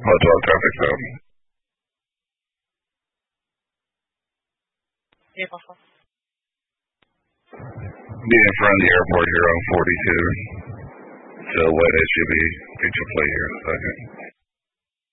Hotel traffic stop. Vehicle 4. Be in front of the airport here on 42. Still wet SUV. Get your plate here in a second.